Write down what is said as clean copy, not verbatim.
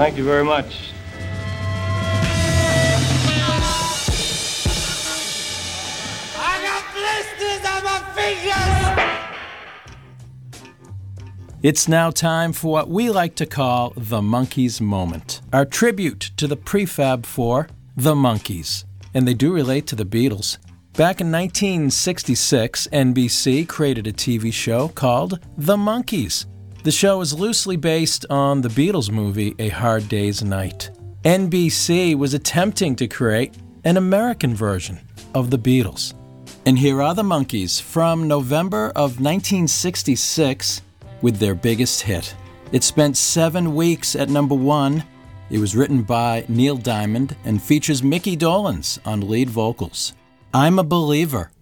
thank you very much. I got blisters on my fingers! It's now time for what we like to call the Monkees moment, our tribute to the prefab four, the Monkees. And they do relate to the Beatles. Back in 1966, NBC created a TV show called The Monkees. The show is loosely based on the Beatles movie A Hard Day's Night. NBC was attempting to create an American version of the Beatles. And here are the Monkees from November of 1966 with their biggest hit. It spent 7 weeks at number 1. It was written by Neil Diamond and features Mickey Dolenz on lead vocals. I'm a Believer.